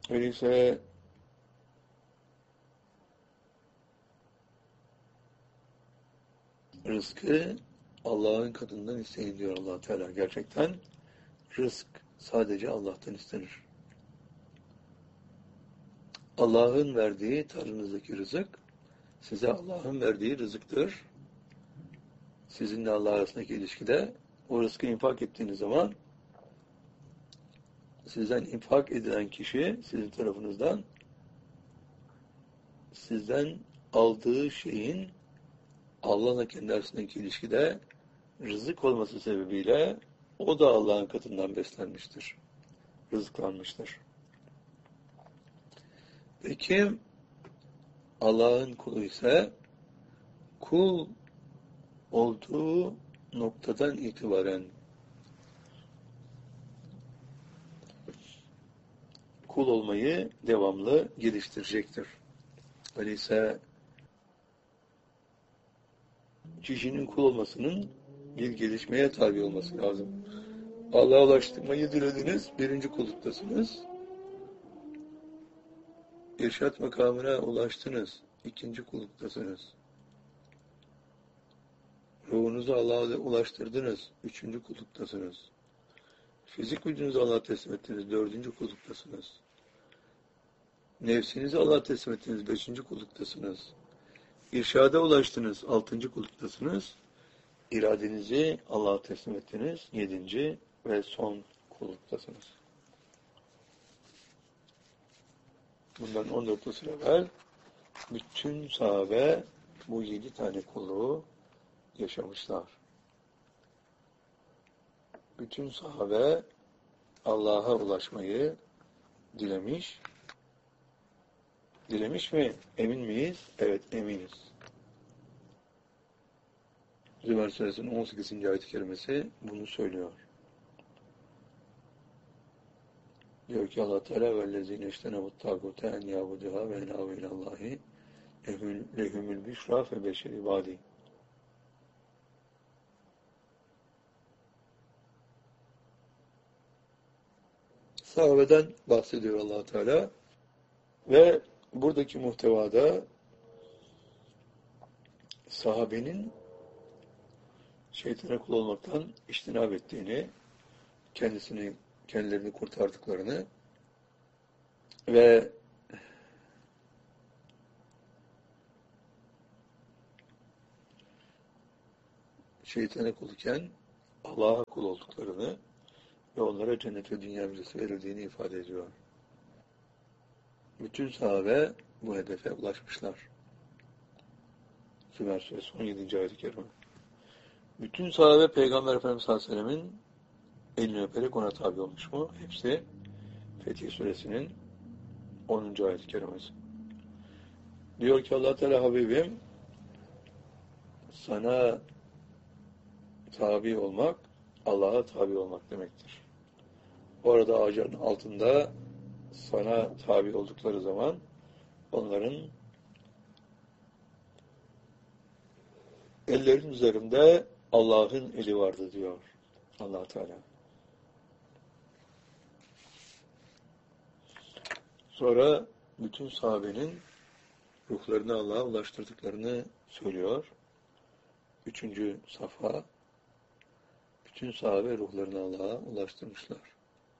Öyleyse rızkı Allah'ın katından isteyin diyor Allah Teala. Gerçekten rızk sadece Allah'tan istenir. Allah'ın verdiği tarınızdaki rızık size Allah'ın verdiği rızıktır. Sizinle Allah arasındaki ilişkide o rızkı infak ettiğiniz zaman sizden infak edilen kişi sizin tarafınızdan sizden aldığı şeyin Allah'la kendi arasındaki ilişkide rızık olması sebebiyle o da Allah'ın katından beslenmiştir. Rızıklanmıştır. Peki Allah'ın kulu ise kul olduğu noktadan itibaren kul olmayı devamlı geliştirecektir. Öyleyse kişinin kul olmasının bir gelişmeye tabi olması lazım. Allah'a ulaştırmayı dilediniz, birinci kulluktasınız. İrşad makamına ulaştınız, ikinci kulluktasınız. Ruhunuzu Allah'a ulaştırdınız, üçüncü kulluktasınız. Fizik gücünüzü Allah'a teslim ettiniz, dördüncü kulluktasınız. Nefsinizi Allah'a teslim ettiniz, beşinci kulluktasınız. İrşada ulaştınız, altıncı kulluktasınız. İradenizi Allah'a teslim ettiniz, yedinci ve son kulluktasınız. Bundan 14 yıl evvel bütün sahabe bu 7 tane kulluğu yaşamışlar. Bütün sahabe Allah'a ulaşmayı dilemiş. Dilemiş mi? Emin miyiz? Evet, eminiz. Zümer Suresinin 18. ayet-i kerimesi bunu söylüyor. Diyor ki Allah Teala وَالَّذِينَ اجْتَنَبُوا الطَّاغُوتَ اَنْ يَعْبُدُهَا وَاَنَابُوا اِلَى اللّٰهِ لَهُمُ الْبِشْرَى فَبَشِّرْ عِبَادِهِ. Sahabeden bahsediyor Allah Teala ve buradaki muhtevada sahabenin şeytana kul olmaktan içtinab ettiğini, kendilerini kurtardıklarını ve şeytana kul iken Allah'a kul olduklarını ve onlara cennet ve dünya müjdesi verildiğini ifade ediyor. Bütün sahabe bu hedefe ulaşmışlar. Zümer Suresi 17. ayet-i kerime. Bütün sahabe Peygamber Efendimiz sallallahu aleyhi ve sellemin elini öperek ona tabi olmuş mu? Hepsi Fetih Suresinin 10. ayet-i kerimesi. Diyor ki Allah Teala Habibim sana tabi olmak Allah'a tabi olmak demektir. Orada ağacın altında sana tabi oldukları zaman onların ellerin üzerinde Allah'ın eli vardı diyor Allah Teala. Sonra bütün sahabenin ruhlarını Allah'a ulaştırdıklarını söylüyor. 3. safha bütün sahabe ruhlarını Allah'a ulaştırmışlar.